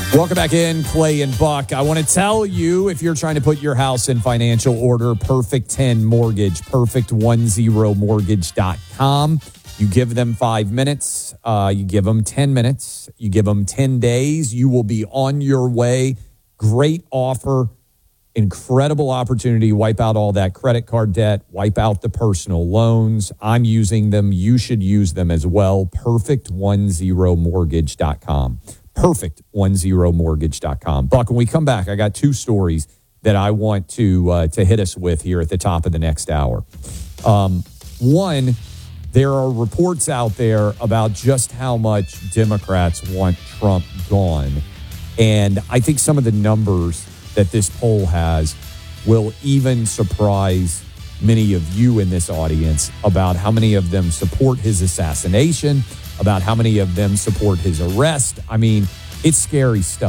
Welcome back in, Clay and Buck. I want to tell you, if you're trying to put your house in financial order, Perfect 10 Mortgage, perfect10mortgage.com. You give them 5 minutes. You give them 10 minutes. You give them 10 days. You will be on your way. Great offer. Incredible opportunity. Wipe out all that credit card debt. Wipe out the personal loans. I'm using them. You should use them as well. Perfect10mortgage.com. Perfect10mortgage.com. Buck, when we come back, I got 2 stories that I want to hit us with here at the top of the next hour. One, there are reports out there about just how much Democrats want Trump gone. And I think some of the numbers that this poll has will even surprise many of you in this audience about how many of them support his assassination, about how many of them support his arrest. I mean, it's scary stuff.